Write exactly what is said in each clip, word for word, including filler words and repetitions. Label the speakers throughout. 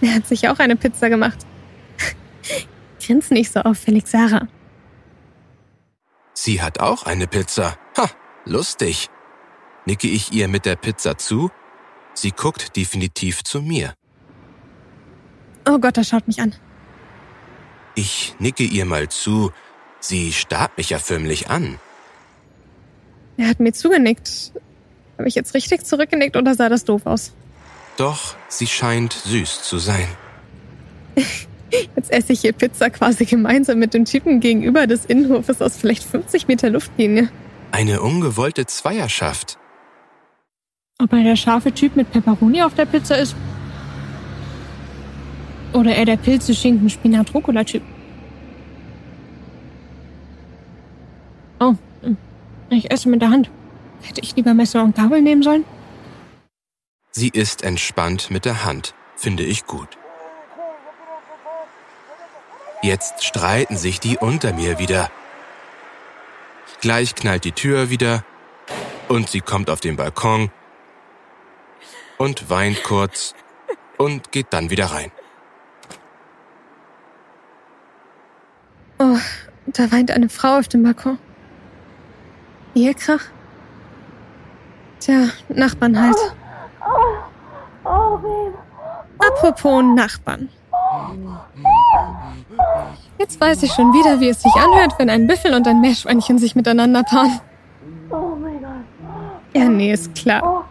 Speaker 1: Er hat sich auch eine Pizza gemacht. Grins nicht so auffällig, Sarah.
Speaker 2: Sie hat auch eine Pizza. Ha, lustig. Nicke ich ihr mit der Pizza zu? Sie guckt definitiv zu mir.
Speaker 1: Oh Gott, er schaut mich an.
Speaker 2: Ich nicke ihr mal zu. Sie starrt mich ja förmlich an.
Speaker 1: Er hat mir zugenickt. Habe ich jetzt richtig zurückgenickt oder sah das doof aus?
Speaker 2: Doch, sie scheint süß zu sein.
Speaker 1: Jetzt esse ich hier Pizza quasi gemeinsam mit dem Typen gegenüber des Innenhofes aus vielleicht fünfzig Meter Luftlinie.
Speaker 2: Eine ungewollte Zweierschaft.
Speaker 1: Ob er der scharfe Typ mit Pepperoni auf der Pizza ist? Oder er der Pilze, Schinken, Spinat, Rucola-Typ? Oh, ich esse mit der Hand. Hätte ich lieber Messer und Gabel nehmen sollen?
Speaker 2: Sie ist entspannt mit der Hand, finde ich gut. Jetzt streiten sich die unter mir wieder. Gleich knallt die Tür wieder und sie kommt auf den Balkon und weint kurz und geht dann wieder rein.
Speaker 1: Oh, da weint eine Frau auf dem Balkon. Ehekrach? Tja, Nachbarn halt. Apropos Nachbarn. Jetzt weiß ich schon wieder, wie es sich anhört, wenn ein Büffel und ein Meerschweinchen sich miteinander paaren. Ja, nee, ist klar.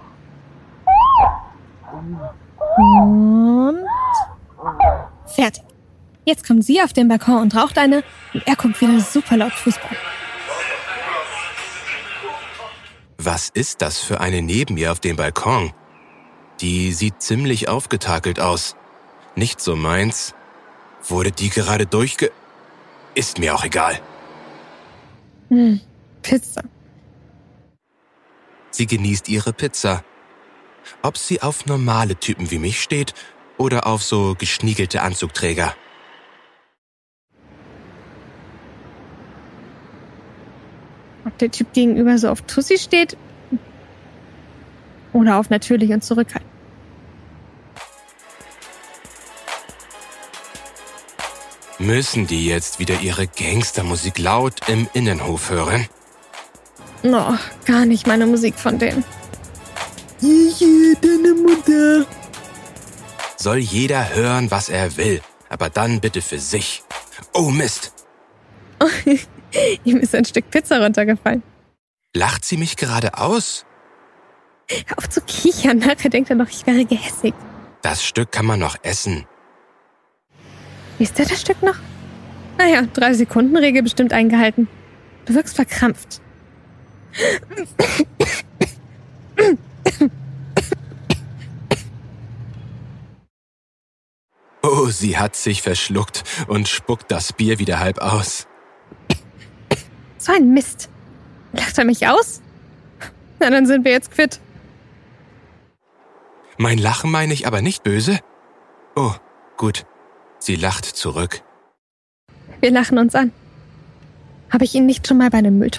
Speaker 1: Und fertig. Jetzt kommt sie auf den Balkon und raucht eine und er guckt wieder super laut Fußball.
Speaker 2: Was ist das für eine neben mir auf dem Balkon? Die sieht ziemlich aufgetakelt aus. Nicht so meins. Wurde die gerade durchge... Ist mir auch egal.
Speaker 1: Hm, Pizza.
Speaker 2: Sie genießt ihre Pizza. Ob sie auf normale Typen wie mich steht oder auf so geschniegelte Anzugträger.
Speaker 1: Ob der Typ gegenüber so auf Tussi steht oder auf natürlich und zurückhaltend.
Speaker 2: Müssen die jetzt wieder ihre Gangstermusik laut im Innenhof hören?
Speaker 1: No, gar nicht meine Musik von denen.
Speaker 2: Hihi, deine Mutter. Soll jeder hören, was er will, aber dann bitte für sich. Oh Mist.
Speaker 1: Oh, ihm ist ein Stück Pizza runtergefallen.
Speaker 2: Lacht sie mich gerade aus?
Speaker 1: Hör auf zu kichern, nachher denkt er noch, ich wäre gehässig.
Speaker 2: Das Stück kann man noch essen.
Speaker 1: Ist da das Stück noch? Naja, drei Sekunden Regel bestimmt eingehalten. Du wirkst verkrampft.
Speaker 2: Oh, sie hat sich verschluckt und spuckt das Bier wieder halb aus.
Speaker 1: So ein Mist. Lacht er mich aus? Na, dann sind wir jetzt quitt.
Speaker 2: Mein Lachen meine ich aber nicht böse? Oh, gut. Sie lacht zurück.
Speaker 1: Wir lachen uns an. Habe ich ihn nicht schon mal bei einem Müllton